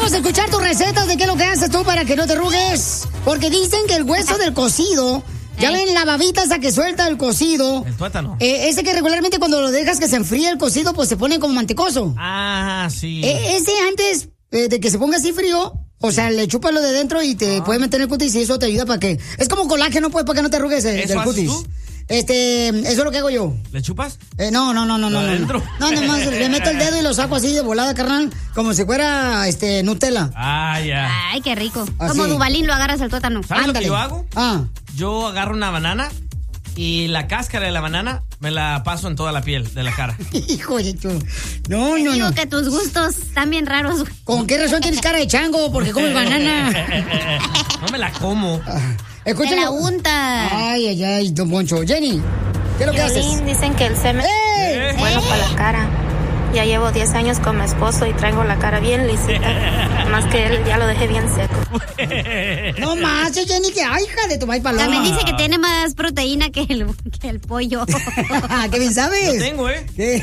Queremos escuchar tus recetas de qué es lo que haces tú para que no te arrugues. Porque dicen que el hueso del cocido, ya ven la babita esa que suelta el cocido. El tuétano. Ese que regularmente cuando lo dejas que se enfríe el cocido, pues se pone como mantecoso. Ah, sí. Ese antes de que se ponga así frío, o sea, le chupas lo de dentro y te puede meter en el cutis y eso te ayuda para que... Es como colágeno, pues, para que no te arrugues del cutis. ¿Eso es lo que hago yo. ¿Le chupas? No. ¿Adentro? No, nomás le meto el dedo y lo saco así de volada, carnal, como si fuera, Nutella. Ah, ya. Ay, qué rico. Así. Como Dubalín lo agarras al tuétano. ¿Sabes lo que yo hago? Ah. Yo agarro una banana y la cáscara de la banana me la paso en toda la piel de la cara. Hijo de tu... No. Digo que tus gustos están bien raros. ¿Con qué razón tienes cara de chango? Porque comes banana. No me la como. Escúchame. Te la unta. Ay, don Poncho. Jenny, ¿qué es lo que haces? Dicen que el semen es bueno para la cara. Ya llevo 10 años con mi esposo y traigo la cara bien lisita. Más que él ya lo dejé bien seco. No más, Jenny, que ay, hija de tu maíz paloma. También dice que tiene más proteína que el pollo. ¿Qué bien sabes? Lo tengo, ¿Qué?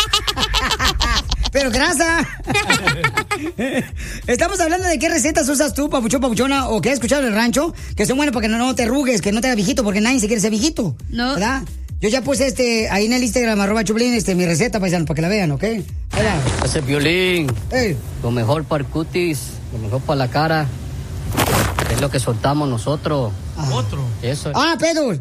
Pero grasa. Estamos hablando de qué recetas usas tú, papuchón, papuchona, o que has escuchado en el rancho, que son buenas para que no te arrugues, que no te hagas viejito, porque nadie se quiere ser viejito. No. ¿Verdad? Yo ya puse ahí en el Instagram, @Choplin, mi receta, paisano, para que la vean, ¿ok? Ese Piolín. Hey. Lo mejor para el cutis, lo mejor para la cara. Es lo que soltamos nosotros. Otro. Eso. Pedro.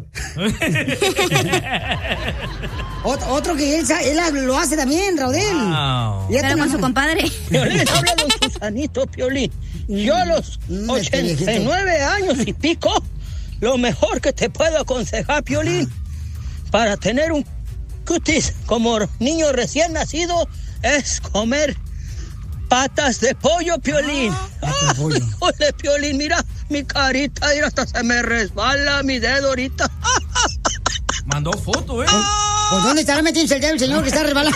Otro que él lo hace también, Raudel. Wow. Pero con su compadre. Piolín, habla don Susanito, Piolín. Yo a los 89 años y pico, lo mejor que te puedo aconsejar, Piolín, para tener un cutis como niño recién nacido, es comer patas de pollo, Piolín. Híjole, Piolín, mira, mi carita, mira, hasta se me resbala mi dedo ahorita. Mandó foto, Pues ¿dónde estará metiendo el dedo el señor que está resbalando?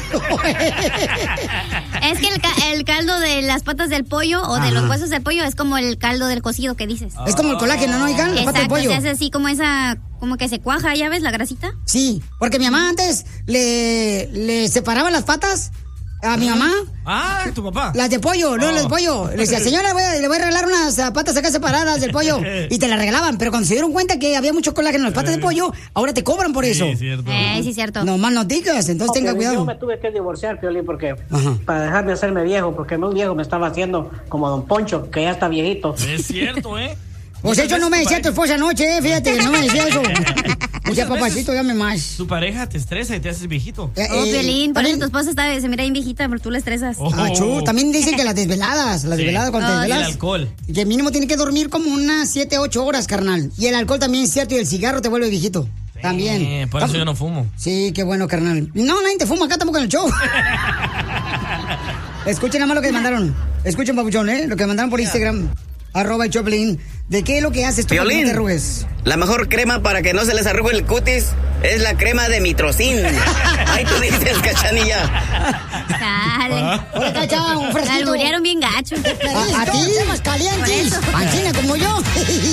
Es que el caldo de las patas del pollo o de los huesos del pollo es como el caldo del cocido que dices. Es como el colágeno, ¿no, hija? La pata del pollo. Se hace así como como que se cuaja, ¿ya ves la grasita? Sí, porque mi mamá antes le separaba las patas a mi mamá. Ah, tu papá. Las de pollo, no las de pollo. Le decía, señora, le voy a regalar unas patas acá separadas del pollo. Y te las regalaban, pero cuando se dieron cuenta que había mucho colágeno en las patas de pollo, ahora te cobran por eso. Sí, cierto. Sí, cierto. No más no digas, entonces tenga cuidado. Yo me tuve que divorciar, Piolín, porque para dejar de hacerme viejo, porque muy viejo me estaba haciendo como don Poncho, que ya está viejito. Es cierto, Pues eso no me decía tu esposa anoche, fíjate, no me decía eso. Decía, papacito, dame más. Tu pareja te estresa y te haces viejito. Piolín, por eso tu esposa se mira bien viejita, pero tú la estresas. También dicen que las desveladas cuando te desvelas. Y el alcohol. Que mínimo tiene que dormir como unas 7, 8 horas, carnal. Y el alcohol también es cierto, y el cigarro te vuelve viejito. También. Por eso yo no fumo. Sí, qué bueno, carnal. No, nadie te fuma acá tampoco en el show. Escuchen nada más lo que mandaron. Escuchen, papuchón, lo que mandaron por Instagram. @Choplin. ¿De qué es lo que haces tú para que no te arrugues? La mejor crema para que no se les arrugue el cutis es la crema de Mitrocin. Ahí tú dices, Cachanilla. Dale. Hola, Cacha, un fresquito. Alburearon bien gacho. A ti, más calientes. Pancina como yo.